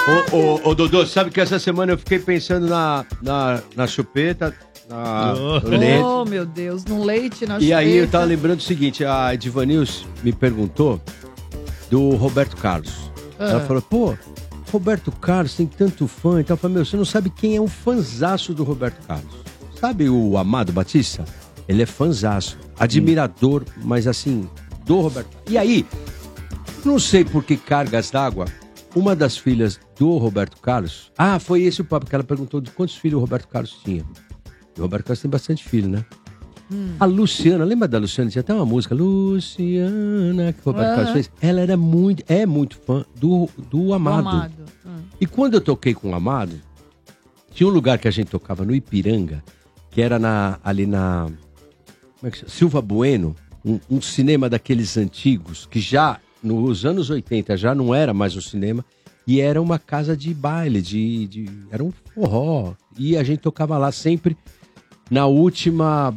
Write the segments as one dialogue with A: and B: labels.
A: Ô, Dodô, sabe que essa semana eu fiquei pensando na chupeta, no leite.
B: Oh, meu Deus, no leite, na chupeta.
A: E aí eu tava lembrando o seguinte, a Edivanils me perguntou do Roberto Carlos. Ela falou, pô, Roberto Carlos tem tanto fã. Então eu falei, você não sabe quem é um fanzaço do Roberto Carlos. Sabe o Amado Batista? Ele é fanzaço, admirador, mas assim, do Roberto. E aí, não sei por que cargas d'água, uma das filhas do Roberto Carlos... Ah, foi esse o papo, que ela perguntou de quantos filhos o Roberto Carlos tinha. E o Roberto Carlos tem bastante filho, né? A Luciana, lembra da Luciana? Tinha até uma música, Luciana, que o Roberto Carlos fez. Ela era muito fã do Amado. E quando eu toquei com o Amado, tinha um lugar que a gente tocava no Ipiranga, que era ali na como é que chama? Silva Bueno, um cinema daqueles antigos, que já nos anos 80 já não era mais um cinema, e era uma casa de baile, era um forró, e a gente tocava lá sempre. Na última,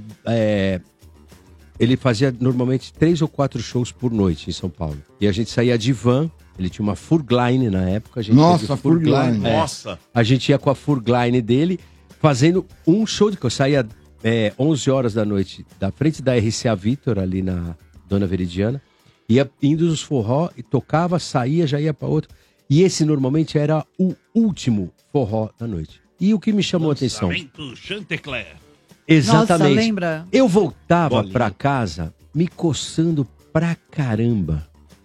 A: ele fazia normalmente 3 ou 4 shows por noite em São Paulo, e a gente saía de van. Ele tinha uma Furgline na época.
C: Nossa, Furgline.
A: Nossa. A gente ia com a Furgline dele, fazendo um show que eu saía 11 horas da noite da frente da RCA Victor, ali na Dona Veridiana, ia indo nos forró e tocava, saía, já ia para outro. E esse normalmente era o último forró da noite. E o que me chamou a atenção...
D: Chantecler.
A: Exatamente.
B: Nossa, lembra?
A: Eu voltava para casa me coçando pra caramba.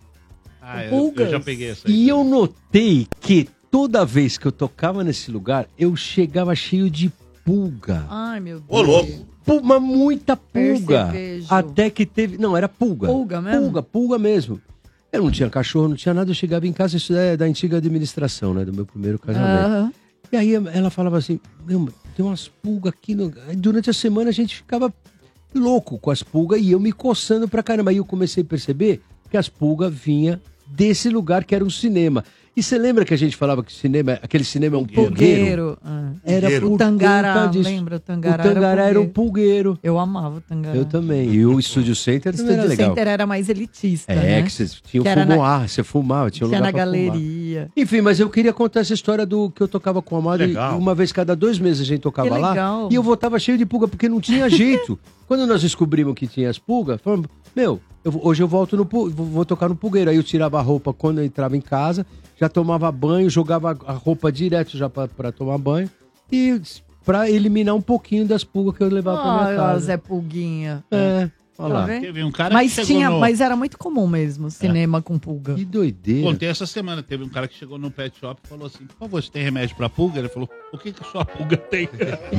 D: Eu já peguei essa aí.
A: E eu notei que toda vez que eu tocava nesse lugar, eu chegava cheio de pulga.
B: Ai, meu Deus.
D: Ô, louco.
A: Mas muita pulga.
B: Percevejo.
A: Até que teve... Não, era pulga.
B: Pulga mesmo?
A: Pulga mesmo. Eu não tinha cachorro, não tinha nada. Eu chegava em casa, isso é da antiga administração, né? Do meu primeiro casamento. E aí ela falava assim, meu, tem umas pulgas aqui. Durante a semana a gente ficava louco com as pulgas e eu me coçando pra caramba. Aí eu comecei a perceber que as pulgas vinham desse lugar que era um cinema. E você lembra que a gente falava que aquele cinema é um pulgueiro? Era
B: o Tangará, lembra? O Tangará
A: era um pulgueiro.
B: Eu amava o Tangará.
A: Eu também. E o Studio Center também era legal.
B: O Studio Center era mais elitista, né?
A: Que você tinha o fumoar, você fumava, tinha um lugar
B: na
A: pra
B: galeria.
A: Fumar. Enfim, mas eu queria contar essa história do que eu tocava com o Amado. E uma vez cada 2 meses a gente tocava lá. E eu voltava cheio de pulga, porque não tinha jeito. Quando nós descobrimos que tinha as pulgas, falamos, hoje eu volto vou tocar no pulgueiro. Aí eu tirava a roupa quando eu entrava em casa, já tomava banho, jogava a roupa direto já pra tomar banho. E pra eliminar um pouquinho das pulgas que eu levava pra minha casa.
B: Zé Pulguinha.
A: Olha lá.
D: Teve um cara
B: mas era muito comum mesmo, cinema com pulga.
A: Que doideira.
D: Contei essa semana, teve um cara que chegou no pet shop e falou assim, por favor, você tem remédio pra pulga? Ele falou, o que a sua pulga tem?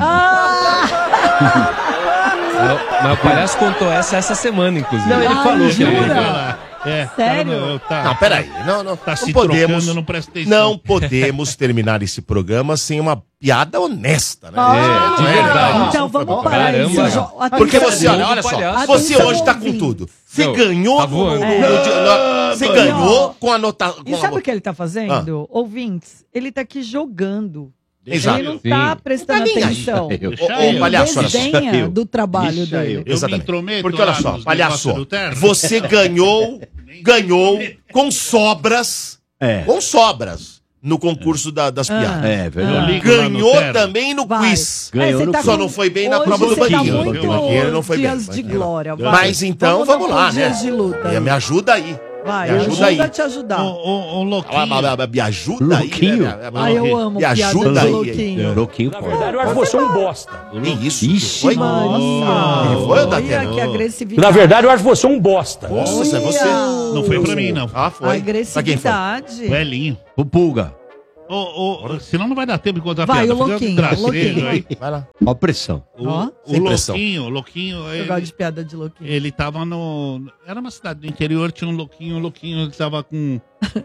E: Mas o palhaço contou essa semana, inclusive.
A: Não, ele falou.
B: Jura?
F: Sério?
D: Não,
F: peraí. Não podemos,
D: não presta atenção.
F: não podemos terminar esse programa sem uma piada honesta, né?
E: De verdade.
B: Então vamos parar isso.
F: Porque você, olha só, você hoje tá com tudo. Você ganhou você ganhou com a nota...
B: E sabe o que ele tá fazendo? Ouvintes, ele tá aqui jogando.
F: Exato.
B: Ele não tá prestando atenção.
F: Ô, palhaço, olha só.
B: Desdenha do trabalho dele.
F: Exatamente. Porque olha só, palhaço, você ganhou com sobras, no concurso das piadas.
A: Verdade.
F: Ganhou também no quiz. Só não foi bem na prova do banquinho.
B: Muito
F: Não foi bem.
B: dias de glória.
F: Mas então, vamos lá, né?
B: Dias de luta.
F: Me ajuda aí.
B: Vai,
F: me ajuda aí.
B: te ajudar.
D: O Louquinho.
F: Me ajuda aí.
B: Eu amo
F: me ajuda aí.
B: Louquinho.
A: Louquinho,
G: Na verdade, eu acho você um bosta.
F: Que isso?
A: Ixi,
F: foi?
B: Nossa.
F: Ele foi ou tá
B: Olha
F: tendo?
B: que agressividade.
G: Na verdade, eu acho você um bosta.
F: Nossa, é você.
D: Não foi pra mim, não.
F: Ah, foi.
B: Agressividade.
D: O Elinho.
A: O pulga.
D: Senão não vai dar tempo de contar a
B: Vai,
D: piada.
B: o Louquinho.
F: Vai lá.
A: Ó a pressão.
D: O Louquinho,
B: Eu gosto de piada de Louquinho.
D: ele tava no... Era uma cidade do interior, tinha um Louquinho ele tava com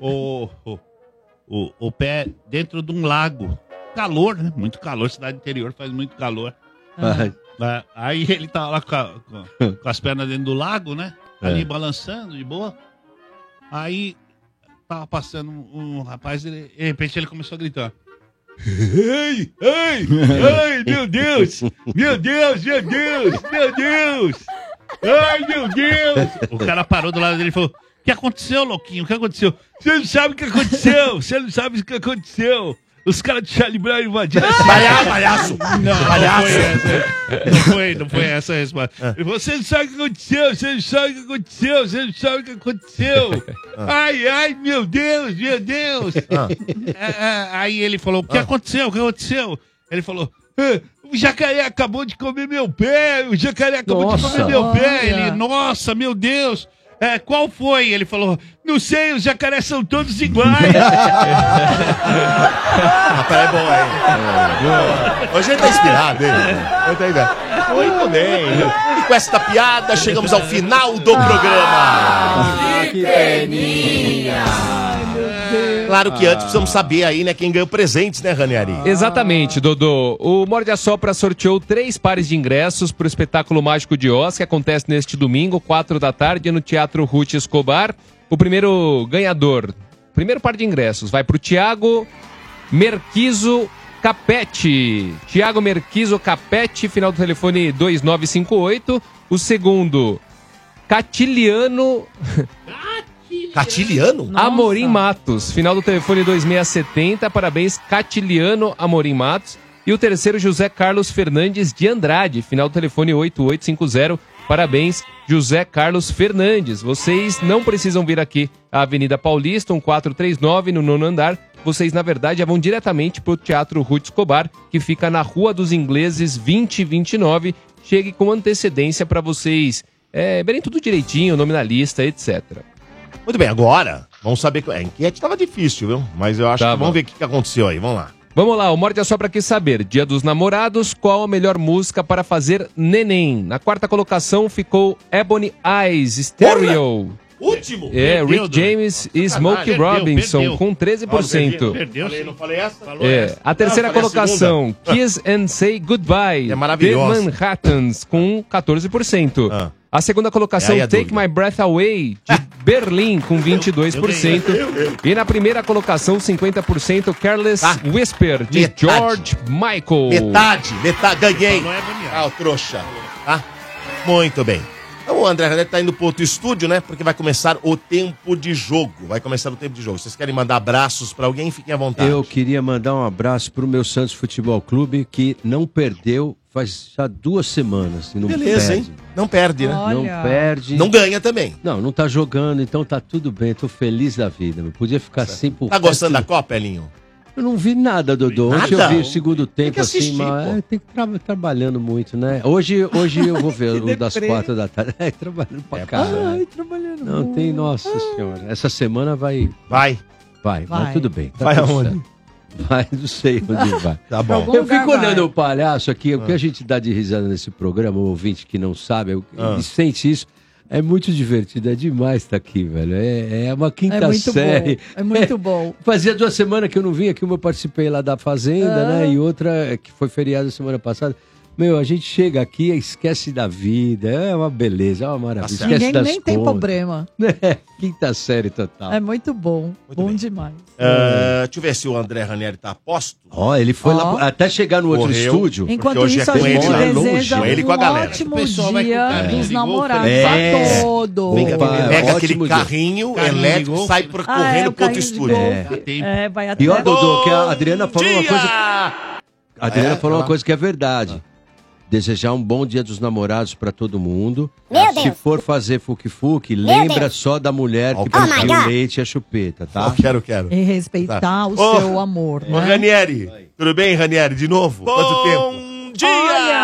D: o pé dentro de um lago. Calor, né? Muito calor, cidade do interior faz muito calor. Aí ele tava lá com as pernas dentro do lago, né? Ali balançando, de boa. Aí tava passando um rapaz, de repente ele começou a gritar. Ei, meu Deus! Meu Deus! Ai, meu Deus! O cara parou do lado dele e falou, O que aconteceu, louquinho? O que aconteceu? Você não sabe o que aconteceu. Você não sabe o que aconteceu. Os caras de Charlie Brown invadiram a cidade.
F: Palhaço!
D: Não foi essa a resposta. Você não sabe o que aconteceu, você não sabe o que aconteceu, você não sabe o que aconteceu. Ai, meu Deus. Aí ele falou, o que aconteceu? Ele falou, o jacaré acabou de comer meu pé, Ele, nossa, meu Deus. Qual foi? Ele falou, não sei, os jacarés são todos iguais.
F: Rapaz, é bom, hein? Hoje ele tá inspirado, hein? Muito bem. E com esta piada, chegamos ao final do programa.
A: Que peninha!
F: Claro que antes precisamos saber aí, né, quem ganhou presentes, né, Ranieri?
E: Exatamente, Dodô. O Morde a Sopra sorteou 3 pares de ingressos para o espetáculo Mágico de Oz, que acontece neste domingo, 4 da tarde, no Teatro Ruth Escobar. O primeiro ganhador, primeiro par de ingressos, vai para o Thiago Merquizo Capete. Thiago Merquizo Capete, final do telefone 2958. O segundo, Catiliano...
F: Catiliano?
E: Amorim Matos, final do telefone 2670, parabéns Catiliano Amorim Matos. E o terceiro, José Carlos Fernandes de Andrade, final do telefone 8850, parabéns José Carlos Fernandes. Vocês não precisam vir aqui à Avenida Paulista, 1439, no 9º andar. Vocês, na verdade, vão diretamente para o Teatro Ruth Escobar, que fica na Rua dos Ingleses 2029. Chegue com antecedência para vocês verem tudo direitinho, nome na lista, etc.
F: Muito bem, agora vamos saber. A enquete estava difícil, viu? Mas eu acho que vamos ver o que aconteceu aí. Vamos lá.
E: Vamos lá, o Morde a Sopra quis saber. Dia dos Namorados, qual a melhor música para fazer neném? Na 4ª colocação ficou Ebony Eyes, Stereo.
F: Último!
E: Rick James e Smokey Robinson com 13%.
F: Não falei essa?
E: A terceira colocação, Kiss and Say Goodbye,
F: é maravilhosa.
E: The Manhattans com 14%. A segunda colocação, Take My Breath Away, de Berlim, com 22%. E na primeira colocação, 50%, Careless Whisper, de George Michael.
F: Metade, ganhei. O trouxa. Muito bem. Então o André Ranieri tá indo pro outro estúdio, né? Porque vai começar o tempo de jogo. Vocês querem mandar abraços pra alguém? Fiquem à vontade.
A: Eu queria mandar um abraço pro meu Santos Futebol Clube, que não perdeu faz já 2 semanas. E não
F: Beleza,
A: perde.
F: hein? Não perde, né?
B: Olha.
A: Não perde.
F: Não ganha também.
A: Não tá jogando, então tá tudo bem. Tô feliz da vida. Podia ficar assim por...
F: Tá gostando da Copa, Elinho?
A: Eu não vi nada, Dodô.
F: Nada?
A: Ontem eu vi o segundo tempo,
F: assistir,
A: assim, mas tem que trabalhando muito, né? Hoje eu vou ver o das 4 da tarde. Trabalhando pra caralho.
B: Trabalhando
A: Não
B: muito.
A: tem, nossa senhora. Essa semana vai,
F: Vai.
A: mas tudo bem. Tá
F: Vai
A: tudo
F: aonde?
A: certo. Vai, não sei onde vai.
F: Tá bom.
B: Algum
A: Eu
B: lugar
A: fico
B: vai.
A: olhando o palhaço aqui, o que a gente dá de risada nesse programa, o ouvinte que não sabe, ele sente isso. É muito divertido, é demais estar aqui, velho. É uma quinta série.
B: É muito bom.
A: Fazia 2 semanas que eu não vinha aqui, uma eu participei lá da Fazenda, né? E outra que foi feriado semana passada. Meu, a gente chega aqui e esquece da vida. É uma beleza, é uma maravilha. Esquece
B: Ninguém
A: das
B: nem tem
A: contas.
B: problema.
A: Quinta série total.
B: É muito bom. Bom
F: bem.
B: demais.
F: Deixa eu ver se o André Ranieri tá a posto.
A: Ó, ele foi lá até chegar no outro
F: Correu.
A: estúdio.
B: Enquanto
F: hoje
B: isso,
F: é
B: a
F: com
B: gente
F: ele lá
B: deseja
F: longe, ele com a
B: um
F: galera.
B: ótimo
D: O pessoal vai com o
B: dia
D: carrinho
B: dos
D: de golfe,
B: namorados
A: né?
B: a todos.
A: Vem cá,
F: Pega
A: ótimo
F: aquele
A: dia.
F: carrinho
D: Carrinho de
F: elétrico,
D: golfe.
F: sai correndo
B: o
F: pro outro
B: carrinho de
F: estúdio.
B: golfe. Vai até...
A: E ó, Dodô, que a Adriana falou uma coisa.
F: Dia!
A: A Adriana falou uma
F: ela-
A: coisa que é verdade. Desejar um bom dia dos namorados pra todo mundo.
C: Meu
A: Se
C: Deus.
A: for fazer fuque-fuque,
C: Meu
A: lembra
C: Deus.
A: só da mulher que
F: Oh my
A: pediu
C: God.
A: o leite e a chupeta, tá?
F: Quero.
B: E respeitar
F: Tá.
B: o
F: Ô,
B: seu amor,
F: Ô,
B: né?
F: Ranieri, tudo bem, Ranieri? De novo? Quanto tempo? Bom dia!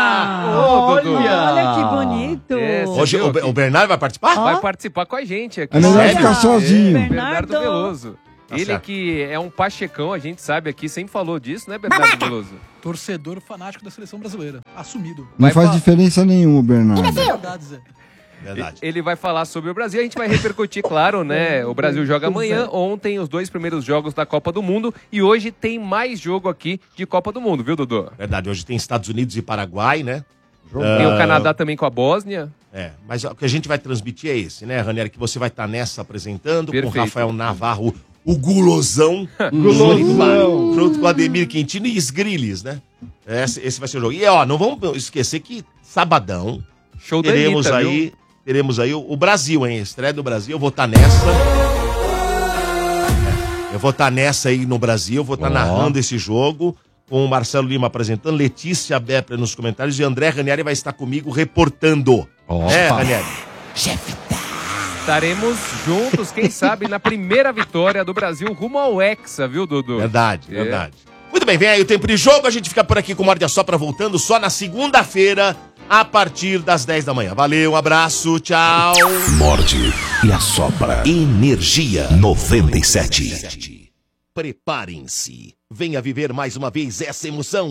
B: Olha que bonito.
F: Hoje o Bernardo vai participar?
E: Vai participar com a gente aqui.
H: É melhor
F: Sério?
H: ficar sozinho.
E: Bernardo Veloso.
F: Tá
E: Ele
F: certo.
E: que é um pachecão, a gente sabe aqui, sempre falou disso, né, Bernardo Veloso?
I: Torcedor fanático da seleção brasileira. Assumido.
H: Não
E: Vai
H: faz
E: falar.
H: diferença nenhuma, Bernardo.
I: Verdade, Zé.
F: Verdade.
E: Ele vai falar sobre o Brasil, a gente vai repercutir, claro, né? O Brasil joga amanhã, ontem os 2 primeiros jogos da Copa do Mundo e hoje tem mais jogo aqui de Copa do Mundo, viu, Dodô?
F: Verdade, hoje tem Estados Unidos e Paraguai, né?
E: Tem o Canadá também com a Bósnia.
F: Mas o que a gente vai transmitir é esse, né, Ranieri? Que você vai estar nessa apresentando
E: Perfeito.
F: com o Rafael Navarro, o Gulosão. Junto com o Ademir Quintino e Sgrillis, né? Esse vai ser o jogo. E, ó, não vamos esquecer que sabadão
E: Show da
F: teremos
E: Anitta,
F: aí
E: viu?
F: teremos aí o Brasil, hein? Estreia do Brasil, eu vou estar nessa. Eu vou estar nessa aí no Brasil, vou estar narrando esse jogo, com o Marcelo Lima apresentando, Letícia Bepre nos comentários e André Ranieri vai estar comigo reportando. Ranieri?
E: Estaremos juntos, quem sabe, na primeira vitória do Brasil rumo ao Hexa, viu, Dudu?
F: Verdade. Muito bem, vem aí o tempo de jogo, a gente fica por aqui com o Morde a Sopra voltando só na segunda-feira, a partir das 10 da manhã. Valeu, um abraço, tchau.
C: Morde e Assopra. Energia 97.
F: Preparem-se. Venha viver mais uma vez essa emoção.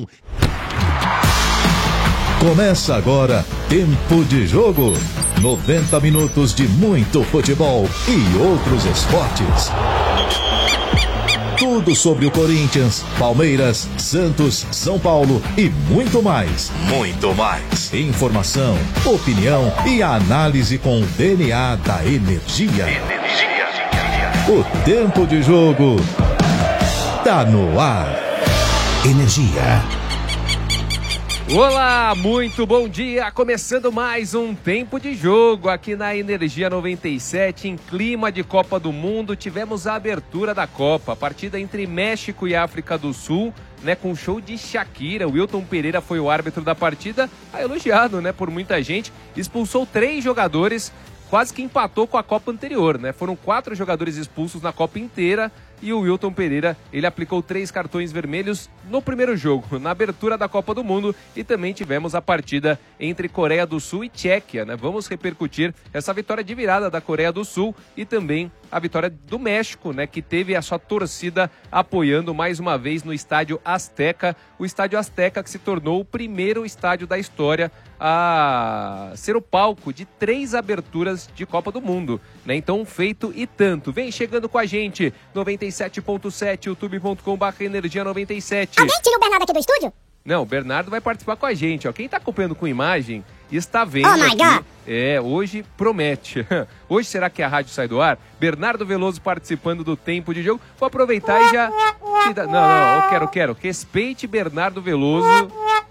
C: Começa agora Tempo de Jogo. 90 minutos de muito futebol e outros esportes. Tudo sobre o Corinthians, Palmeiras, Santos, São Paulo e muito mais. Muito mais. Informação, opinião e análise com o DNA da energia. O Tempo de Jogo tá no ar. Energia.
E: Olá, muito bom dia! Começando mais um Tempo de Jogo aqui na Energia 97, em clima de Copa do Mundo. Tivemos a abertura da Copa, a partida entre México e África do Sul, né, com show de Shakira. O Wilton Pereira foi o árbitro da partida, elogiado, né, por muita gente. Expulsou 3 jogadores, quase que empatou com a Copa anterior, né? Foram 4 jogadores expulsos na Copa inteira. E o Wilton Pereira, ele aplicou 3 cartões vermelhos no primeiro jogo, na abertura da Copa do Mundo. E também tivemos a partida entre Coreia do Sul e Tchequia, né? Vamos repercutir essa vitória de virada da Coreia do Sul e também a vitória do México, né? Que teve a sua torcida apoiando mais uma vez no Estádio Azteca. O Estádio Azteca que se tornou o primeiro estádio da história a ser o palco de 3 aberturas de Copa do Mundo, né? Então, feito e tanto. Vem chegando com a gente, 97.7, youtube.com/energia97.
J: Alguém tira o Bernardo aqui do estúdio?
E: Não, o Bernardo vai participar com a gente, ó. Quem tá acompanhando com imagem está vendo
J: aqui.
E: God. Hoje promete. Hoje será que a rádio sai do ar? Bernardo Veloso participando do Tempo de Jogo. Vou aproveitar e já... Não, eu quero. Respeite Bernardo Veloso.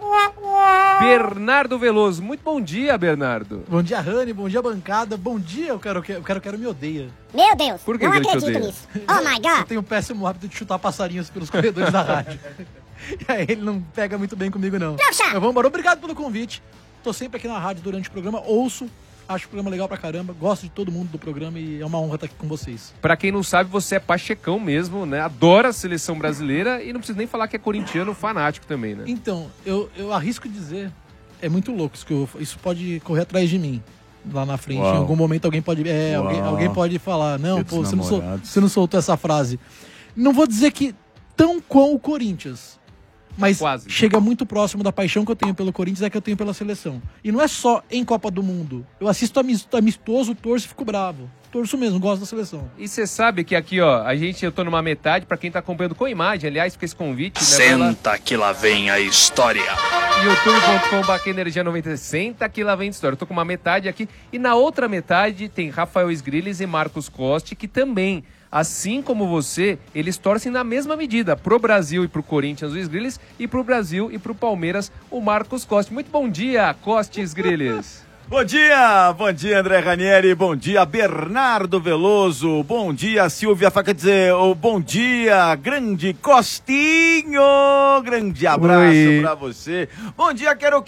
E: Bernardo Veloso, muito bom dia, Bernardo.
I: Bom dia, Rani, bom dia, bancada. Bom dia, eu quero me odeia.
J: Meu Deus,
E: por que
J: não
E: ele
J: acredito nisso. Oh my God.
I: Eu tenho um péssimo hábito de chutar passarinhos pelos corredores da rádio. E aí ele não pega muito bem comigo, não. Mas vamos embora, obrigado pelo convite. Tô sempre aqui na rádio durante o programa, ouço. Acho o programa legal pra caramba, gosto de todo mundo do programa e é uma honra estar aqui com vocês.
E: Pra quem não sabe, você é pachecão mesmo, né? Adora a seleção brasileira e não precisa nem falar que é corintiano fanático também, né?
I: Então, eu arrisco dizer, é muito louco isso pode correr atrás de mim. Lá na frente, em algum momento alguém pode pode falar, não, pô, você não soltou essa frase. Não vou dizer que tão com o Corinthians, mas quase. Chega muito próximo da paixão que eu tenho pelo Corinthians é que eu tenho pela seleção. E não é só em Copa do Mundo. Eu assisto amistoso, torço e fico bravo. Torço mesmo, gosto da seleção.
E: E você sabe que aqui, ó, eu tô numa metade, pra quem tá acompanhando com imagem, aliás, fica esse convite.
C: Senta né, que lá vem a história.
E: youtube.com/energia90, senta que lá vem a história. Eu tô com uma metade aqui. E na outra metade tem Rafael Sgrilles e Marcos Costi, que também... Assim como você, eles torcem na mesma medida pro Brasil e pro Corinthians o Sgrilles e pro Brasil e pro Palmeiras o Marcos Costi. Muito bom dia, Costi Sgrilles.
K: Bom dia André Ranieri, bom dia Bernardo Veloso, bom dia Silvia Faca dizer, bom dia grande Costinho, grande abraço pra você, bom dia Quero.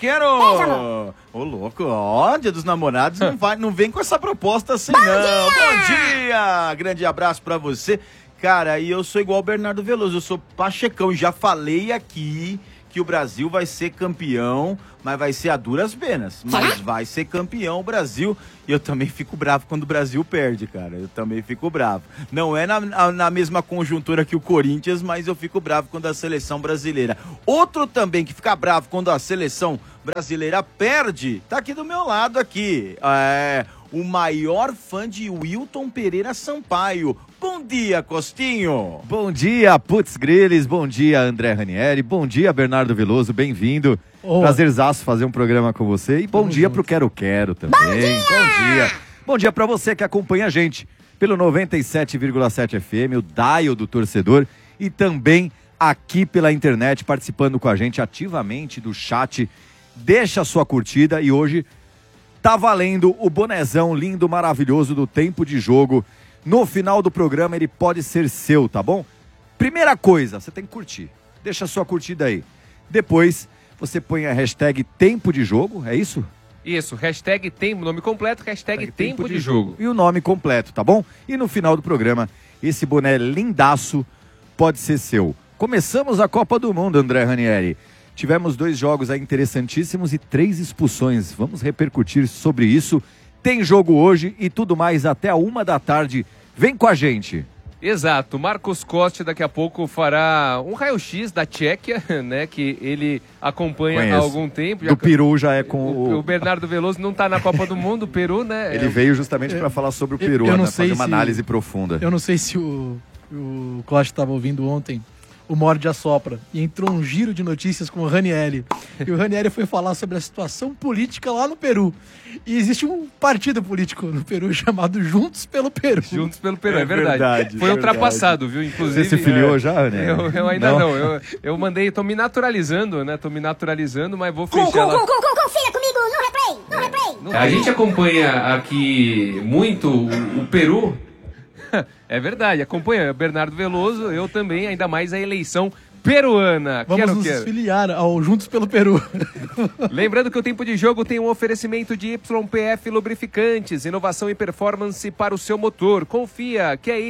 K: Ô louco, dia dos namorados não vem com essa proposta assim não, bom dia, grande abraço pra você, cara, e eu sou igual o Bernardo Veloso, eu sou pachecão, já falei aqui que o Brasil vai ser campeão, mas vai ser a duras penas. Mas vai ser campeão o Brasil. E eu também fico bravo quando o Brasil perde, cara. Eu também fico bravo. Não é na mesma conjuntura que o Corinthians, mas eu fico bravo quando a seleção brasileira. Outro também que fica bravo quando a seleção brasileira perde, tá aqui do meu lado aqui. O maior fã de Wilton Pereira Sampaio. Bom dia, Costinho.
L: Bom dia, Putz Grilles. Bom dia, André Ranieri. Bom dia, Bernardo Veloso. Bem-vindo. Prazerzaço fazer um programa com você. E bom dia pro Quero também. Bom dia. Bom dia pra você que acompanha a gente pelo 97,7 FM, o dial do torcedor. E também aqui pela internet, participando com a gente ativamente do chat. Deixa a sua curtida e hoje tá valendo o bonezão lindo, maravilhoso do Tempo de Jogo. No final do programa ele pode ser seu, tá bom? Primeira coisa, você tem que curtir. Deixa a sua curtida aí. Depois, você põe a hashtag Tempo de Jogo, é isso?
E: Isso, hashtag tempo, nome completo, hashtag tempo de jogo.
L: E o nome completo, tá bom? E no final do programa, esse boné lindaço pode ser seu. Começamos a Copa do Mundo, André Ranieri. Tivemos 2 jogos aí interessantíssimos e 3 expulsões. Vamos repercutir sobre isso. Tem jogo hoje e tudo mais até a 1h. Vem com a gente.
E: Exato, Marcos Costa daqui a pouco fará um raio-x da Tchequia, né, que ele acompanha há algum tempo.
L: Do Peru já é com
E: o Bernardo Veloso não está na Copa do Mundo, o Peru, né?
L: Ele veio justamente para falar sobre o Peru, né, fazer uma análise profunda.
I: Eu não sei se o Costa estava ouvindo ontem o Morde a Sopra, e entrou um giro de notícias com o Ranieri. E o Ranieri foi falar sobre a situação política lá no Peru. E existe um partido político no Peru chamado Juntos pelo Peru.
E: Juntos pelo Peru, é verdade. Foi ultrapassado, viu? Inclusive.
L: Você se filiou já, Ranieri?
E: Eu ainda não. Eu mandei, tô me naturalizando, né? Mas vou fechar lá.
J: Confia comigo no replay.
E: A gente acompanha aqui muito o Peru. É verdade, acompanha Bernardo Veloso, eu também, ainda mais a eleição peruana.
I: Vamos nos filiar ao Juntos pelo Peru.
E: Lembrando que o Tempo de Jogo tem um oferecimento de YPF Lubrificantes, inovação e performance para o seu motor. Confia que é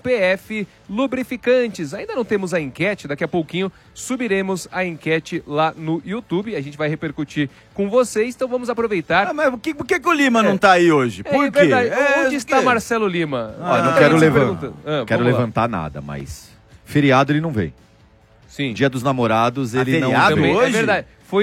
E: YPF Lubrificantes. Ainda não temos a enquete, daqui a pouquinho subiremos a enquete lá no YouTube. A gente vai repercutir com vocês, então vamos aproveitar.
K: Mas por que o Lima não tá aí hoje? Por quê?
E: Verdade. Onde está Marcelo Lima?
L: Não quero levantar nada, mas feriado ele não vem.
E: Sim.
L: Dia dos Namorados, ele não
E: também,
L: hoje?
E: É verdade. Foi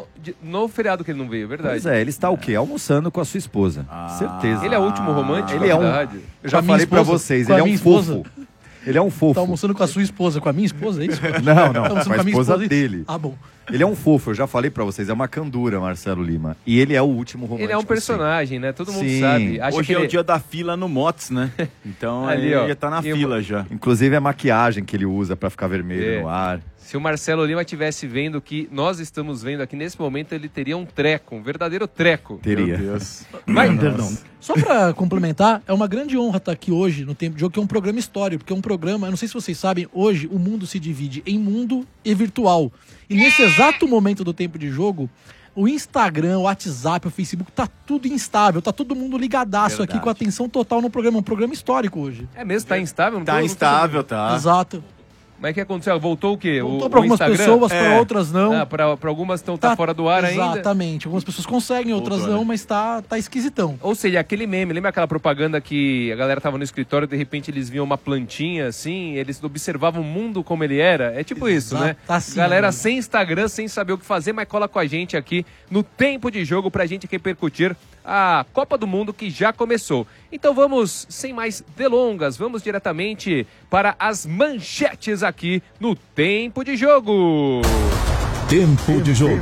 E: no feriado que ele não veio, é verdade.
L: Pois é, ele está o quê? Almoçando com a sua esposa. Certeza.
E: Ele é o último romântico?
L: Ele é verdade. Eu já falei pra vocês, ele é um fofo. Ele é um fofo.
I: Tá almoçando com a sua esposa, com a minha esposa, é isso?
L: Não, com a esposa dele.
I: Ah, bom.
L: Ele é um fofo, eu já falei pra vocês, é uma candura, Marcelo Lima. E ele é o último romântico.
E: Ele é um personagem, né? Todo mundo
L: Sim.
E: sabe.
K: Hoje é o dia da fila no Mots, né? Então
E: Ali,
K: ele
E: ó.
K: já tá na fila já.
L: Inclusive a maquiagem que ele usa pra ficar vermelho no ar.
E: Se o Marcelo Lima estivesse vendo o que nós estamos vendo aqui nesse momento, ele teria um treco, um verdadeiro treco.
L: Teria.
K: Meu Deus.
I: Mas, perdão. Só pra complementar, é uma grande honra estar aqui hoje no Tempo de Jogo, que é um programa histórico, porque é um programa, eu não sei se vocês sabem, hoje o mundo se divide em mundo e virtual. E nesse exato momento do Tempo de Jogo, o Instagram, o WhatsApp, o Facebook, tá tudo instável, tá todo mundo ligadaço aqui com atenção total no programa, um programa histórico hoje.
E: É mesmo? Tá instável?
K: Tá instável, tá.
I: Exato.
E: Mas o que aconteceu? Voltou o quê?
I: Voltou para algumas pessoas, para outras não.
E: Para algumas tá fora do ar ainda?
I: Exatamente. Algumas pessoas conseguem, outras não, mas tá esquisitão.
E: Ou seja, aquele meme, lembra aquela propaganda que a galera tava no escritório, de repente eles viam uma plantinha assim, eles observavam o mundo como ele era? É tipo isso, né?
I: Assim,
E: galera sem Instagram, sem saber o que fazer, mas cola com a gente aqui no Tempo de Jogo pra gente repercutir a Copa do Mundo que já começou. Então vamos, sem mais delongas, vamos diretamente para as manchetes aqui no Tempo de Jogo.
C: Tempo de Jogo.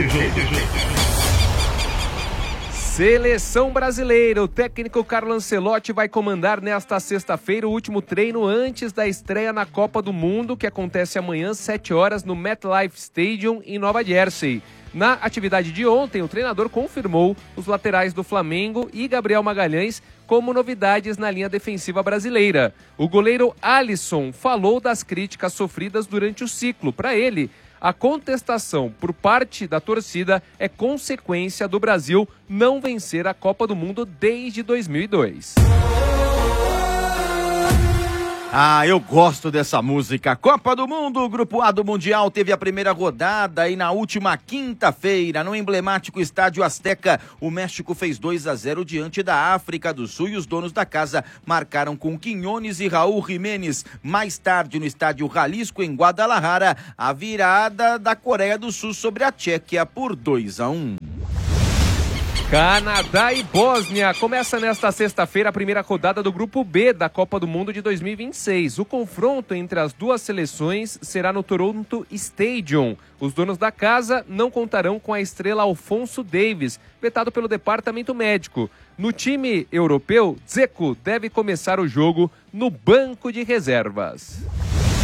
E: Seleção brasileira, o técnico Carlo Ancelotti vai comandar nesta sexta-feira o último treino antes da estreia na Copa do Mundo, que acontece amanhã às 7 horas no MetLife Stadium em Nova Jersey. Na atividade de ontem, o treinador confirmou os laterais do Flamengo e Gabriel Magalhães como novidades na linha defensiva brasileira. O goleiro Alisson falou das críticas sofridas durante o ciclo. Para ele, a contestação por parte da torcida é consequência do Brasil não vencer a Copa do Mundo desde 2002.
K: Ah, eu gosto dessa música. Copa do Mundo, o Grupo A do Mundial teve a primeira rodada e na última quinta-feira, no emblemático Estádio Azteca, o México fez 2-0 diante da África do Sul e os donos da casa marcaram com Quiñones e Raúl Jiménez. Mais tarde, no Estádio Jalisco, em Guadalajara, a virada da Coreia do Sul sobre a Tchequia por 2-1.
E: Canadá e Bósnia. Começa nesta sexta-feira a primeira rodada do Grupo B da Copa do Mundo de 2026. O confronto entre as duas seleções será no Toronto Stadium. Os donos da casa não contarão com a estrela Alphonso Davies, vetado pelo departamento médico. No time europeu, Dzeko deve começar o jogo no banco de reservas.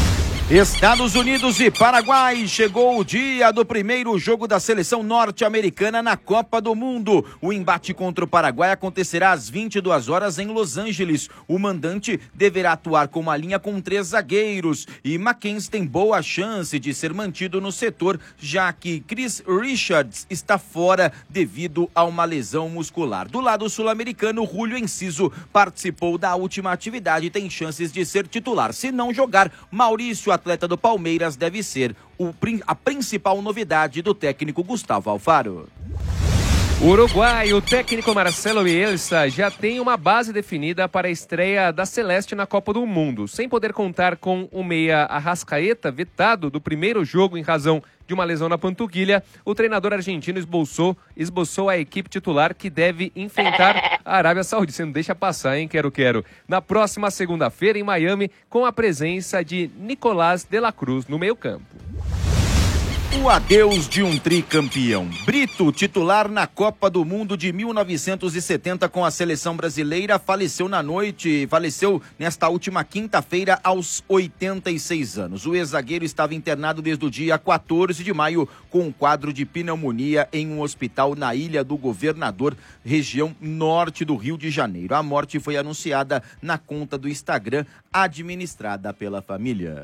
K: Estados Unidos e Paraguai, chegou o dia do primeiro jogo da seleção norte-americana na Copa do Mundo. O embate contra o Paraguai acontecerá às 22 horas em Los Angeles. O mandante deverá atuar com uma linha com 3 zagueiros e Mackenzie tem boa chance de ser mantido no setor, já que Chris Richards está fora devido a uma lesão muscular. Do lado sul-americano, Julio Enciso participou da última atividade e tem chances de ser titular. Se não jogar, Maurício, atleta do Palmeiras, deve ser a principal novidade do técnico Gustavo Alfaro.
E: O Uruguai, o técnico Marcelo Bielsa já tem uma base definida para a estreia da Celeste na Copa do Mundo. Sem poder contar com o meia Arrascaeta, vetado do primeiro jogo em razão de uma lesão na panturrilha, o treinador argentino esboçou a equipe titular que deve enfrentar a Arábia Saudita. Você não deixa passar, hein, quero. Na próxima segunda-feira em Miami, com a presença de Nicolás de la Cruz no meio-campo.
K: O adeus de um tricampeão. Brito, titular na Copa do Mundo de 1970 com a seleção brasileira, faleceu nesta última quinta-feira aos 86 anos. O ex-zagueiro estava internado desde o dia 14 de maio com um quadro de pneumonia em um hospital na Ilha do Governador, região norte do Rio de Janeiro. A morte foi anunciada na conta do Instagram, administrada pela família.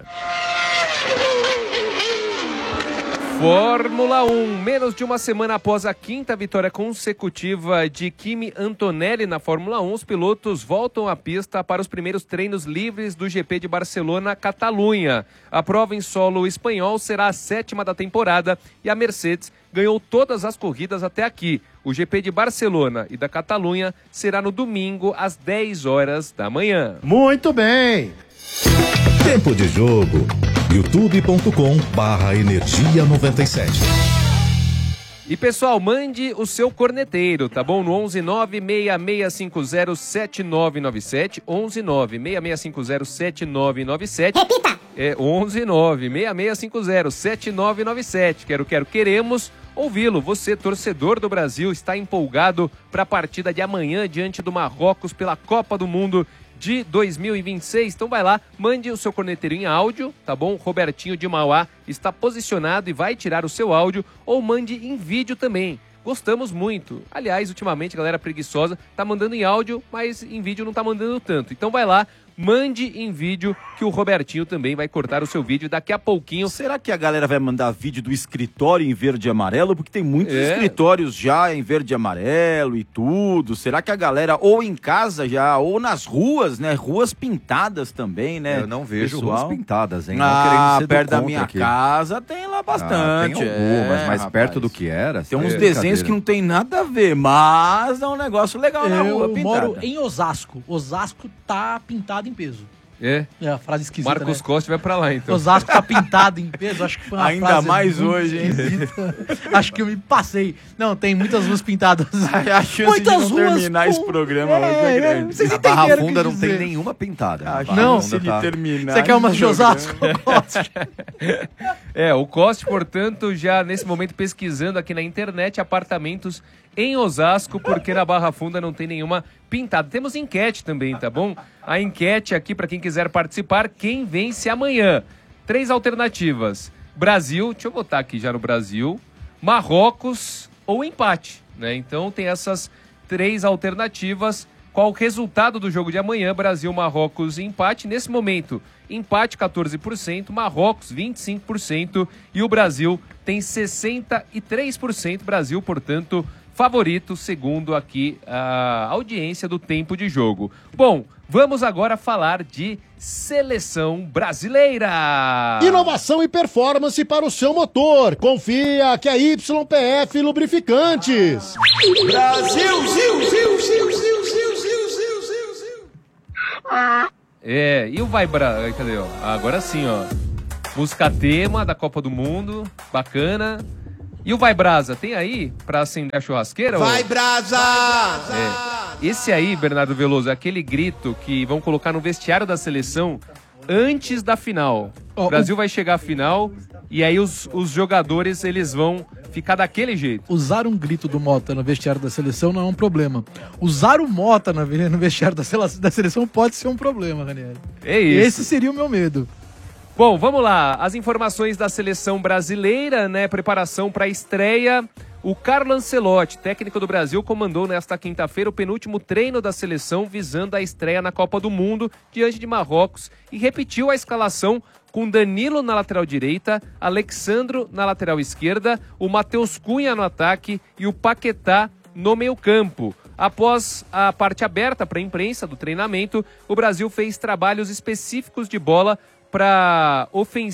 E: Fórmula 1, menos de uma semana após a quinta vitória consecutiva de Kimi Antonelli na Fórmula 1, os pilotos voltam à pista para os primeiros treinos livres do GP de Barcelona-Catalunha. A prova em solo espanhol será a 7ª da temporada e a Mercedes ganhou todas as corridas até aqui. O GP de Barcelona e da Catalunha será no domingo às 10 horas da manhã.
C: Muito bem! Tempo de jogo. youtube.com/energia97.
E: E pessoal, mande o seu corneteiro, tá bom? No 11966507997, 11966507997.
J: Repita!
E: É 11966507997. Queremos ouvi-lo. Você, torcedor do Brasil, está empolgado para a partida de amanhã diante do Marrocos pela Copa do Mundo de 2026, então vai lá, mande o seu corneteiro em áudio, tá bom? Robertinho de Mauá está posicionado e vai tirar o seu áudio, ou mande em vídeo também. Gostamos muito. Aliás, ultimamente a galera preguiçosa tá mandando em áudio, mas em vídeo não tá mandando tanto. Então vai lá, mande em vídeo que o Robertinho também vai cortar o seu vídeo daqui a pouquinho.
K: Será que a galera vai mandar vídeo do escritório em verde e amarelo? Porque tem muitos escritórios já em verde e amarelo e tudo. Será que a galera, ou em casa já, ou nas ruas, né? Ruas pintadas também, né?
L: Eu não vejo
K: pessoal?
L: ruas pintadas, hein?
K: Perto da minha casa tem lá bastante.
L: Tem algumas, mas perto do que era.
K: Tem uns desenhos que não tem nada a ver, mas é um negócio legal na rua pintada.
I: Eu moro em Osasco. Osasco tá pintado em peso.
E: É
I: a frase esquisita,
E: Marcos, né? Costa vai pra lá, então.
I: Osasco tá pintado em peso, acho que foi uma
K: ainda
I: frase
K: mais hoje, hein?
I: Acho que eu me passei. Não, tem muitas ruas pintadas.
K: A chance de não terminar esse programa hoje é grande.
L: A Barra Funda não tem nenhuma pintada.
I: Não,
K: se ele terminar.
I: Você quer uma de Osasco?
E: O Costa, portanto, já nesse momento pesquisando aqui na internet apartamentos em Osasco, porque na Barra Funda não tem nenhuma pintada. Temos enquete também, tá bom? A enquete aqui, para quem quiser participar, quem vence amanhã? 3 alternativas. Brasil, deixa eu botar aqui já no Brasil, Marrocos ou empate, né? Então tem essas 3 alternativas. Qual o resultado do jogo de amanhã? Brasil, Marrocos e empate. Nesse momento, empate 14%, Marrocos 25% e o Brasil tem 63%. Brasil, portanto, favorito, segundo aqui a audiência do tempo de jogo. Bom, vamos agora falar de seleção brasileira.
M: Inovação e performance para o seu motor. Confia que é YPF Lubrificantes.
K: Brasil,
E: e o cadê, ó? Agora sim, ó. Música tema da Copa do Mundo, bacana. E o Vai Brasa, tem aí pra acender a churrasqueira?
K: Vai Brasa!
E: Esse aí, Bernardo Veloso, é aquele grito que vão colocar no vestiário da seleção antes da final. O Brasil vai chegar à final e aí os jogadores, eles vão ficar daquele jeito.
I: Usar um grito do Mota no vestiário da seleção não é um problema. Usar o Mota no vestiário da seleção pode ser um problema, Ranieri.
E: É isso.
I: Esse seria o meu medo.
E: Bom, vamos lá. As informações da seleção brasileira, né? Preparação para a estreia. O Carlo Ancelotti, técnico do Brasil, comandou nesta quinta-feira o penúltimo treino da seleção visando a estreia na Copa do Mundo diante de Marrocos e repetiu a escalação com Danilo na lateral direita, Alexandro na lateral esquerda, o Matheus Cunha no ataque e o Paquetá no meio-campo. Após a parte aberta para a imprensa do treinamento, o Brasil fez trabalhos específicos de bola para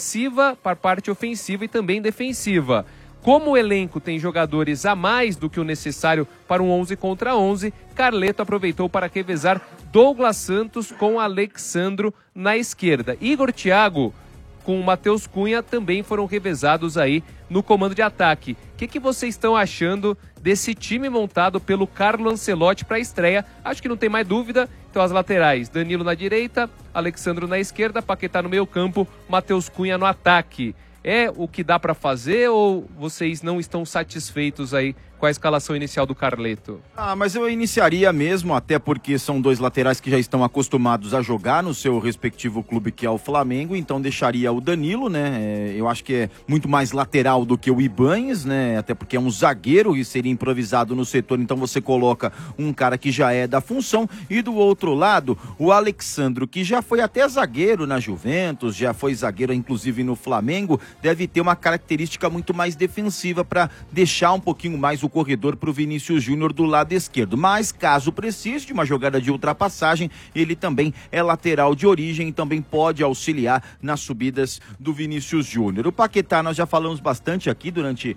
E: a parte ofensiva e também defensiva. Como o elenco tem jogadores a mais do que o necessário para um 11 contra 11, Carleto aproveitou para revezar Douglas Santos com Alexandro na esquerda. Igor Thiago com o Matheus Cunha também foram revezados aí no comando de ataque. O que vocês estão achando desse time montado pelo Carlo Ancelotti para a estreia? Acho que não tem mais dúvida. Então as laterais, Danilo na direita, Alexandro na esquerda, Paquetá no meio campo, Matheus Cunha no ataque. É o que dá para fazer ou vocês não estão satisfeitos aí com a escalação inicial do Carleto?
K: Mas eu iniciaria mesmo, até porque são dois laterais que já estão acostumados a jogar no seu respectivo clube, que é o Flamengo, então deixaria o Danilo, né? Eu acho que é muito mais lateral do que o Ibañez, né? Até porque é um zagueiro e seria improvisado no setor, então você coloca um cara que já é da função. E do outro lado, o Alexandro, que já foi até zagueiro na Juventus, já foi zagueiro inclusive no Flamengo, deve ter uma característica muito mais defensiva para deixar um pouquinho mais o corredor para o Vinícius Júnior do lado esquerdo. Mas caso precise de uma jogada de ultrapassagem, ele também é lateral de origem e também pode auxiliar nas subidas do Vinícius Júnior. O Paquetá nós já falamos bastante aqui durante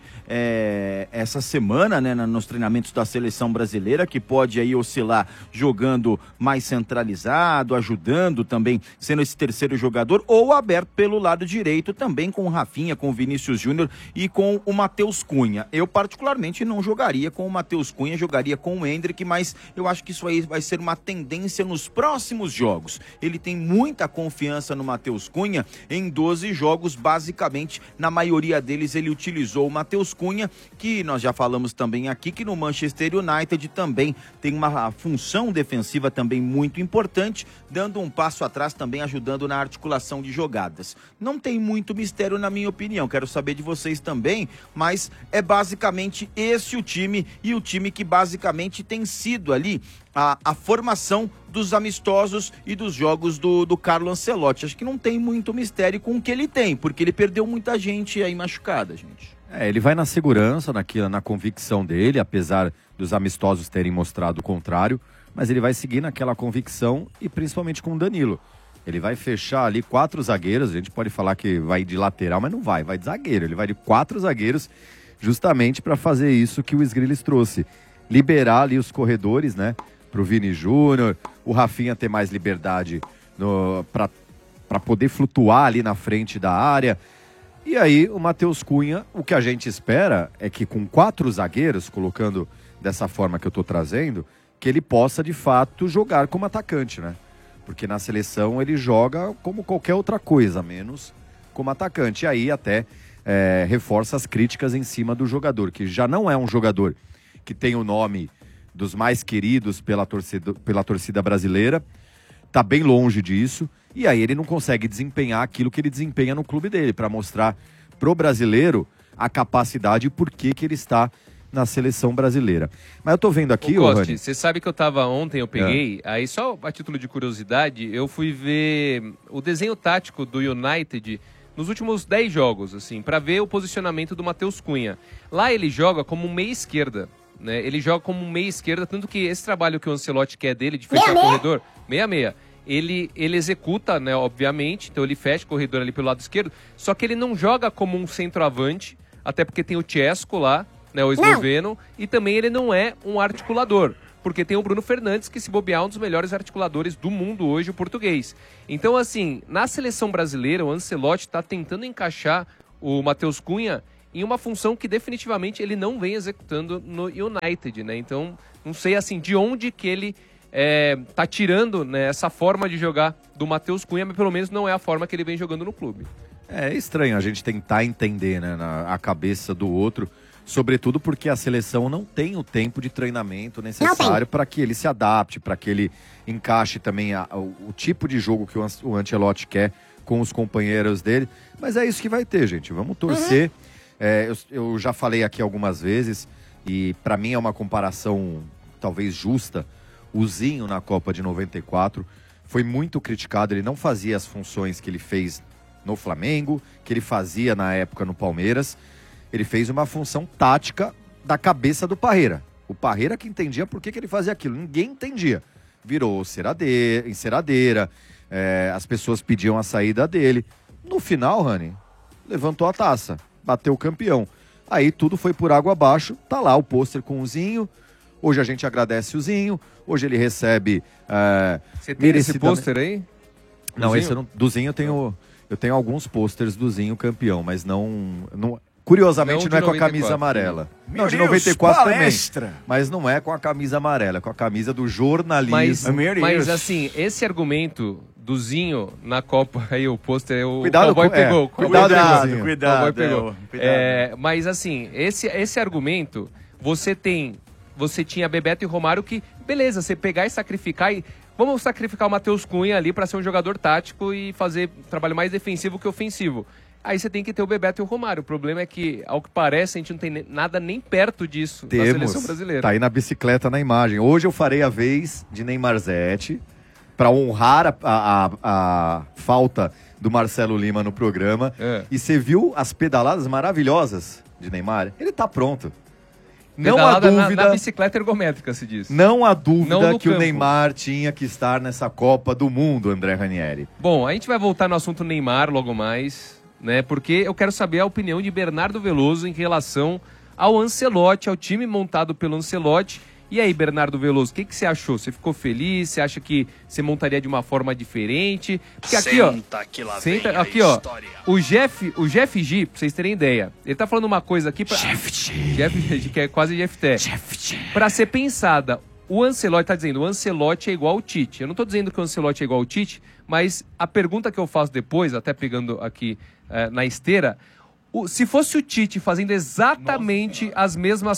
K: essa semana, né, nos treinamentos da seleção brasileira, que pode aí oscilar jogando mais centralizado, ajudando também, sendo esse terceiro jogador, ou aberto pelo lado direito também com o Rafinha, com o Vinícius Júnior e com o Matheus Cunha. Eu particularmente não jogaria com o Matheus Cunha, jogaria com o Endrick, mas eu acho que isso aí vai ser uma tendência nos próximos jogos. Ele tem muita confiança no Matheus Cunha. Em 12 jogos, basicamente, na maioria deles ele utilizou o Matheus Cunha, que nós já falamos também aqui, que no Manchester United também tem uma função defensiva também muito importante, dando um passo atrás também, ajudando na articulação de jogadas. Não tem muito mistério na minha opinião, quero saber de vocês também, mas é basicamente esse o time, e o time que basicamente tem sido ali a formação dos amistosos e dos jogos do Carlo Ancelotti. Acho que não tem muito mistério com o que ele tem, porque ele perdeu muita gente aí machucada, gente.
L: Ele vai na segurança, na convicção dele, apesar dos amistosos terem mostrado o contrário, mas ele vai seguir naquela convicção e principalmente com o Danilo. Ele vai fechar ali 4 zagueiros, a gente pode falar que vai de lateral, mas não vai de zagueiro. Ele vai de 4 zagueiros justamente para fazer isso que o Sgrillis trouxe. Liberar ali os corredores, né? Pro Vini Júnior, o Rafinha ter mais liberdade para poder flutuar ali na frente da área. E aí o Matheus Cunha, o que a gente espera é que com 4 zagueiros, colocando dessa forma que eu tô trazendo, que ele possa de fato jogar como atacante, né? Porque na seleção ele joga como qualquer outra coisa, menos como atacante. E aí até reforça as críticas em cima do jogador, que já não é um jogador que tem o nome dos mais queridos pela torcida brasileira, tá bem longe disso, e aí ele não consegue desempenhar aquilo que ele desempenha no clube dele, para mostrar pro brasileiro a capacidade e por que ele está na seleção brasileira. Mas eu tô vendo aqui,
E: Costi, você sabe que ontem eu peguei, aí só a título de curiosidade, eu fui ver o desenho tático do United nos últimos 10 jogos, assim, para ver o posicionamento do Matheus Cunha. Lá ele joga como um meia esquerda, né? Ele joga como um meia esquerda, tanto que esse trabalho que o Ancelotti quer dele, de fechar corredor, meia, ele executa, né, obviamente, então ele fecha o corredor ali pelo lado esquerdo, só que ele não joga como um centroavante, até porque tem o Chesco lá, né, o esloveno, e também ele não é um articulador, porque tem o Bruno Fernandes, que se bobear é um dos melhores articuladores do mundo hoje, o português. Então, assim, na seleção brasileira, o Ancelotti está tentando encaixar o Matheus Cunha em uma função que definitivamente ele não vem executando no United, né? Então, não sei, assim, de onde que ele tá tirando, né, essa forma de jogar do Matheus Cunha, mas pelo menos não é a forma que ele vem jogando no clube.
L: É estranho a gente tentar entender, né, a cabeça do outro, sobretudo porque a seleção não tem o tempo de treinamento necessário para que ele se adapte, para que ele encaixe também o tipo de jogo que o Ancelotti quer com os companheiros dele. Mas é isso que vai ter, gente. Vamos torcer. Eu já falei aqui algumas vezes, e para mim é uma comparação talvez justa. O Zinho na Copa de 94 foi muito criticado. Ele não fazia as funções que ele fez no Flamengo, que ele fazia na época no Palmeiras. Ele fez uma função tática da cabeça do Parreira. O Parreira que entendia por que ele fazia aquilo. Ninguém entendia. Virou enceradeira, as pessoas pediam a saída dele. No final, Rani, levantou a taça, bateu o campeão. Aí tudo foi por água abaixo. Tá lá o pôster com o Zinho. Hoje a gente agradece o Zinho. Hoje ele recebe...
E: Você tem esse pôster aí?
L: Não, esse do Zinho eu tenho alguns pôsteres do Zinho campeão, mas não curiosamente não é com a camisa amarela. Não, de 94 também. Mas não é com a camisa amarela, é com a camisa do jornalismo.
E: Mas assim, esse argumento do Zinho na Copa, aí o pôster, o
L: cuidado,
E: Cowboy pegou.
L: Cuidado.
E: Mas assim, esse argumento, você tinha Bebeto e Romário que, beleza, você pegar e sacrificar vamos sacrificar o Matheus Cunha ali para ser um jogador tático e fazer trabalho mais defensivo que ofensivo. Aí você tem que ter o Bebeto e o Romário. O problema é que, ao que parece, a gente não tem nada nem perto disso na seleção brasileira.
L: Tá aí na bicicleta na imagem. Hoje eu farei a vez de Neymarzete para honrar a falta do Marcelo Lima no programa. E você viu as pedaladas maravilhosas de Neymar? Ele tá pronto.
E: Não há dúvida, na bicicleta ergométrica, se diz.
L: Não há dúvida que o Neymar tinha que estar nessa Copa do Mundo, André Ranieri.
E: Bom, a gente vai voltar no assunto Neymar logo mais, né? Porque eu quero saber a opinião de Bernardo Veloso em relação ao Ancelotti, ao time montado pelo Ancelotti. E aí, Bernardo Veloso, o que você achou? Você ficou feliz? Você acha que você montaria de uma forma diferente? Porque aqui, aqui, ó, o Jeff G, pra vocês terem ideia, ele tá falando uma coisa aqui pra... Jeff G, que é quase Jefté. Pra ser pensada, o Ancelotti tá dizendo, o Ancelotti é igual ao Tite. Eu não tô dizendo que o Ancelotti é igual ao Tite, mas a pergunta que eu faço depois, até pegando aqui na esteira... Se fosse o Tite fazendo exatamente as mesmas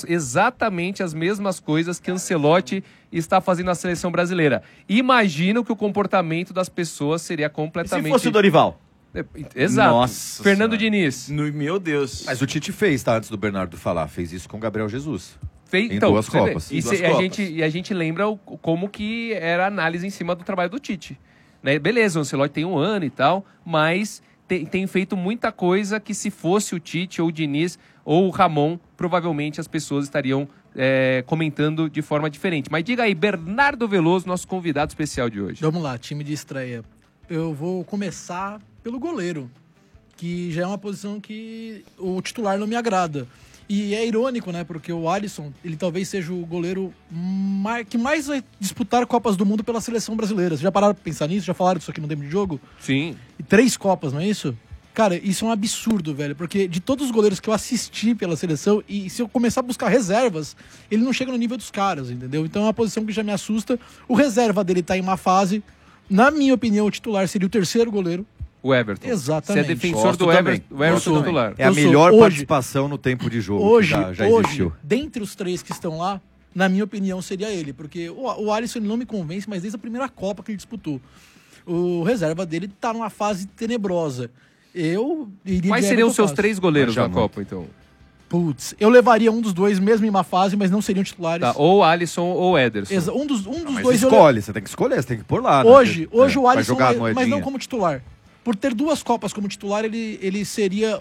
E: coisas que Ancelotti está fazendo na seleção brasileira, imagino que o comportamento das pessoas seria completamente...
K: E se fosse o Dorival?
E: Exato.
K: Nossa
E: Fernando Diniz.
K: Meu Deus.
L: Mas o Tite fez, tá? Antes do Bernardo falar. Fez isso com o Gabriel Jesus.
E: Em
L: duas Copas.
E: E a gente lembra como que era a análise em cima do trabalho do Tite. Né? Beleza, o Ancelotti tem um ano e tal, mas... Tem feito muita coisa que se fosse o Tite ou o Diniz ou o Ramon, provavelmente as pessoas estariam comentando de forma diferente. Mas diga aí, Bernardo Veloso, nosso convidado especial de hoje.
I: Vamos lá, time de estreia. Eu vou começar pelo goleiro, que já é uma posição que o titular não me agrada. E é irônico, né? Porque o Alisson, ele talvez seja o goleiro que mais vai disputar Copas do Mundo pela seleção brasileira. Vocês já pararam pra pensar nisso? Já falaram disso aqui no tempo de jogo?
E: Sim.
I: E 3 Copas, não é isso? Cara, isso é um absurdo, velho. Porque de todos os goleiros que eu assisti pela seleção, e se eu começar a buscar reservas, ele não chega no nível dos caras, entendeu? Então é uma posição que já me assusta. O reserva dele tá em uma fase. Na minha opinião, o titular seria o terceiro goleiro.
E: O Everton.
I: Exatamente.
E: Você é defensor do Everton, o Everton titular.
L: É a melhor participação no tempo de jogo
I: hoje,
L: que já existiu.
I: Dentre os 3 que estão lá, na minha opinião, seria ele. Porque o Alisson ele não me convence, mas desde a primeira Copa que ele disputou. O reserva dele tá numa fase tenebrosa. Eu iria...
E: Quais seriam os seus 3 goleiros da Copa, então?
I: Putz, eu levaria um dos dois mesmo em uma fase, mas não seriam titulares.
E: Tá, ou Alisson ou Ederson.
I: Um dos
L: mas
I: dois...
L: Você tem que escolher, você tem que pôr lá.
I: Hoje o Alisson, mas não como titular. Por ter 2 Copas como titular, ele seria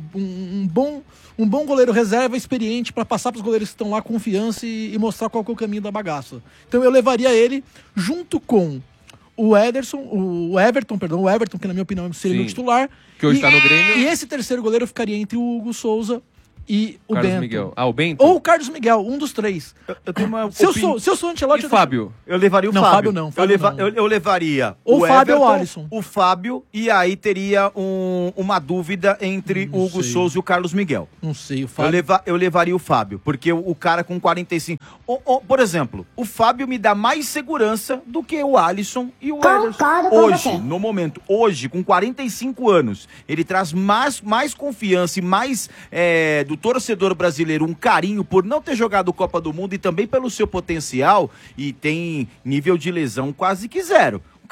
I: um bom goleiro reserva experiente para passar para os goleiros que estão lá confiança e mostrar qual que é o caminho da bagaça. Então eu levaria ele junto com o Everton, que na minha opinião seria meu titular.
E: Que hoje está no Grêmio.
I: E esse terceiro goleiro ficaria entre o Hugo Souza e o
E: Carlos
I: Bento.
E: Miguel. O Bento?
I: Ou o Carlos Miguel, um dos 3.
K: Eu tenho uma
I: se eu sou Ancelotti...
E: E Fábio?
K: Eu levaria o Fábio. Não. Eu levaria
I: ou
K: o
I: Fábio
K: Everton,
I: ou Alisson.
K: O Fábio, e aí teria uma dúvida entre o Hugo Souza e o Carlos Miguel.
I: Não sei, o Fábio...
K: Eu levaria o Fábio, porque o cara com 45... por exemplo, o Fábio me dá mais segurança do que o Alisson e o Ederson. Hoje, no momento, com 45 anos, ele traz mais confiança e mais do torcedor brasileiro, um carinho por não ter jogado Copa do Mundo e também pelo seu potencial, e tem nível de lesão quase que 0.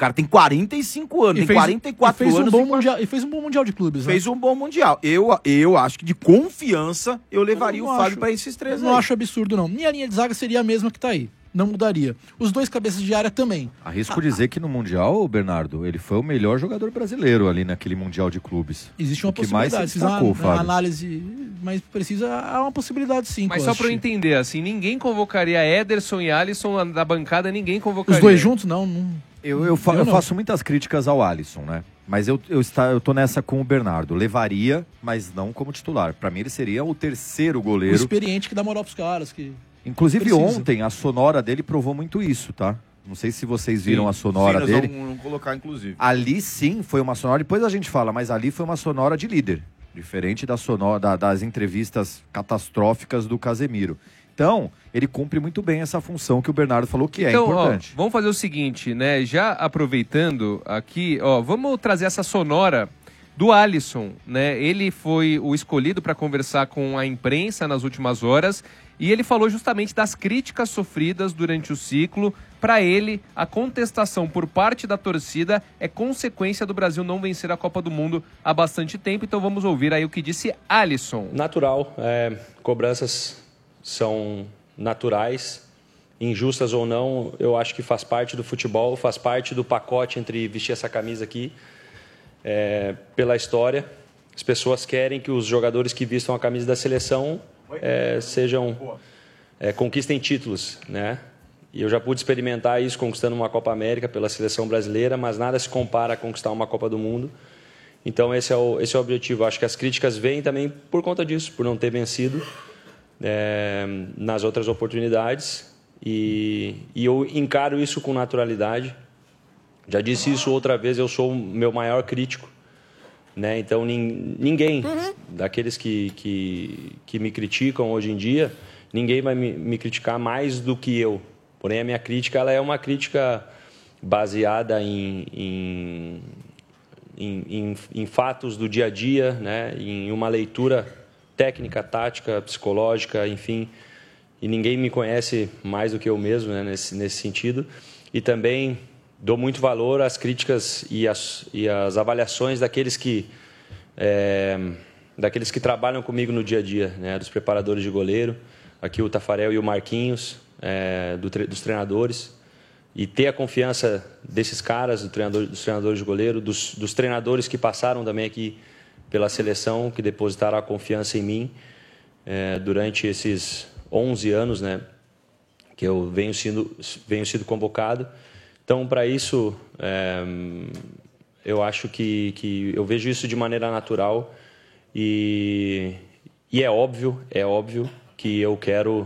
K: cara tem 45 anos, tem 44 anos.
I: E fez um bom Mundial de Clubes, né?
K: Fez um bom Mundial. Eu acho que de confiança eu levaria o Fábio pra esses três aí.
I: Não acho absurdo, não. Minha linha de zaga seria a mesma que tá aí. Não mudaria. Os dois cabeças de área também.
L: Arrisco dizer que no Mundial, Bernardo, ele foi o melhor jogador brasileiro ali naquele Mundial de Clubes.
I: Existe uma
L: possibilidade.
I: possibilidade. Precisa uma análise mais precisa. Há uma possibilidade, sim.
E: Mas só pra eu entender, assim, ninguém convocaria Ederson e Alisson da bancada, ninguém convocaria.
I: Os dois juntos? Não.
L: Eu faço muitas críticas ao Alisson, né? Mas eu tô nessa com o Bernardo. Levaria, mas não como titular. Pra mim ele seria o terceiro goleiro.
I: O experiente que dá moral pros caras.
L: Inclusive ontem a sonora dele provou muito isso, tá? Não sei se vocês viram a sonora dele.
K: Vamos colocar, inclusive.
L: Ali sim foi uma sonora, depois a gente fala, mas ali foi uma sonora de líder. Diferente da sonora das entrevistas catastróficas do Casemiro. Então, ele cumpre muito bem essa função que o Bernardo falou que é importante.
E: Vamos fazer o seguinte, né? Já aproveitando aqui, vamos trazer essa sonora do Alisson, né? Ele foi o escolhido para conversar com a imprensa nas últimas horas e ele falou justamente das críticas sofridas durante o ciclo. Para ele, a contestação por parte da torcida é consequência do Brasil não vencer a Copa do Mundo há bastante tempo. Então vamos ouvir aí o que disse Alisson.
N: Natural, cobranças são naturais, injustas ou não, eu acho que faz parte do futebol, faz parte do pacote entre vestir essa camisa aqui. Pela história, as pessoas querem que os jogadores que vistam a camisa da seleção conquistem títulos, né? E eu já pude experimentar isso conquistando uma Copa América pela seleção brasileira, mas nada se compara a conquistar uma Copa do Mundo. Então esse é o objetivo. Acho que as críticas vêm também por conta disso, por não ter vencido nas outras oportunidades. E eu encaro isso com naturalidade. Já disse isso outra vez, eu sou o meu maior crítico, né? Então ninguém daqueles que me criticam hoje em dia, ninguém vai me criticar mais do que eu. Porém, a minha crítica ela é uma crítica baseada em fatos do dia a dia, né? Em uma leitura técnica, tática, psicológica, enfim. E ninguém me conhece mais do que eu mesmo, né? Nesse sentido. E também dou muito valor às críticas e às avaliações daqueles que trabalham comigo no dia a dia, né? Dos preparadores de goleiro, aqui o Tafarel e o Marquinhos, dos treinadores, e ter a confiança desses caras, dos treinadores de goleiro, dos treinadores que passaram também aqui pela seleção, que depositaram a confiança em mim durante esses 11 anos, né? Que eu venho sido convocado. Então, para isso, eu acho que eu vejo isso de maneira natural e é óbvio que eu quero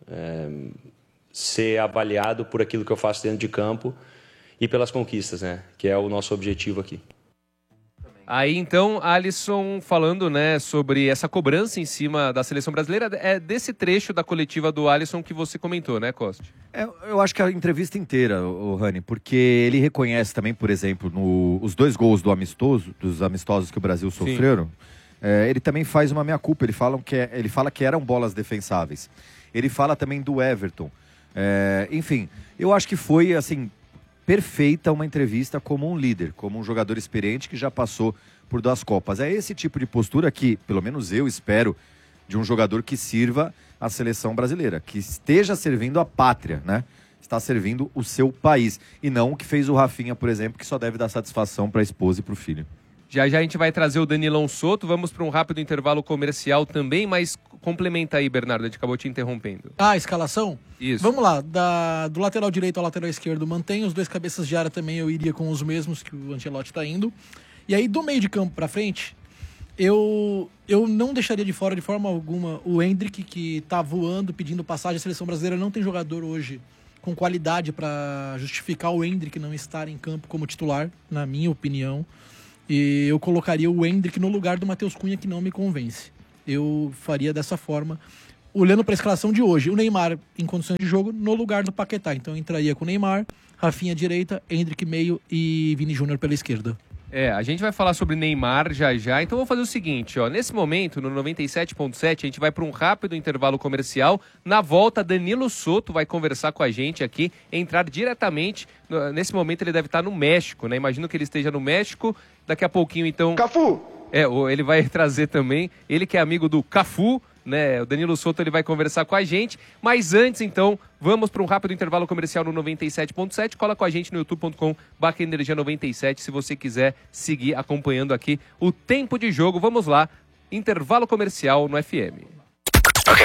N: ser avaliado por aquilo que eu faço dentro de campo e pelas conquistas, né? Que é o nosso objetivo aqui.
E: Aí, então, Alisson falando, né, sobre essa cobrança em cima da seleção brasileira, é desse trecho da coletiva do Alisson que você comentou, né, Costa?
L: Eu acho que a entrevista inteira, o Rani, porque ele reconhece também, por exemplo, os 2 gols dos amistosos que o Brasil sofreram, ele também faz uma meia-culpa, ele fala que eram bolas defensáveis. Ele fala também do Everton. Enfim, eu acho que foi, assim, perfeita uma entrevista como um líder, como um jogador experiente que já passou por 2 Copas. É esse tipo de postura que, pelo menos eu espero, de um jogador que sirva a seleção brasileira, que esteja servindo a pátria, né? Está servindo o seu país. E não o que fez o Rafinha, por exemplo, que só deve dar satisfação para a esposa e para o filho.
E: Já a gente vai trazer o Danilão Soto, vamos para um rápido intervalo comercial também, mas complementa aí, Bernardo, a gente acabou te interrompendo.
I: A escalação?
E: Isso.
I: Vamos lá, do lateral direito ao lateral esquerdo mantém, os 2 cabeças de área também eu iria com os mesmos que o Ancelotti está indo. E aí do meio de campo para frente, eu não deixaria de fora de forma alguma o Endrick, que está voando, pedindo passagem. A seleção brasileira não tem jogador hoje com qualidade para justificar o Endrick não estar em campo como titular, na minha opinião. E eu colocaria o Endrick no lugar do Matheus Cunha, que não me convence. Eu faria dessa forma, olhando para a escalação de hoje. O Neymar em condições de jogo no lugar do Paquetá. Então eu entraria com o Neymar, Rafinha direita, Endrick meio e Vini Júnior pela esquerda.
E: A gente vai falar sobre Neymar já, então vamos fazer o seguinte, ó, nesse momento, no 97.7, a gente vai para um rápido intervalo comercial. Na volta, Danilo Soto vai conversar com a gente aqui, entrar diretamente, nesse momento ele deve estar no México, né? Imagino que ele esteja no México, daqui a pouquinho, então...
O: Cafu!
E: Ele vai trazer também, ele que é amigo do Cafu, né? O Danilo Soto, ele vai conversar com a gente, mas antes, então, vamos para um rápido intervalo comercial no 97.7, cola com a gente no youtube.com/energia97, se você quiser seguir acompanhando aqui o tempo de jogo. Vamos lá, intervalo comercial no FM.